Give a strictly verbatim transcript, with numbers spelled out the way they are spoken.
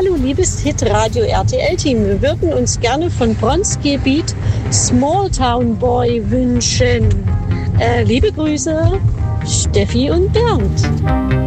Hallo, liebes Hitradio R T L-Team. Wir würden uns gerne von Bronski-Beat Small Town Boy wünschen. Äh, liebe Grüße, Steffi und Bernd.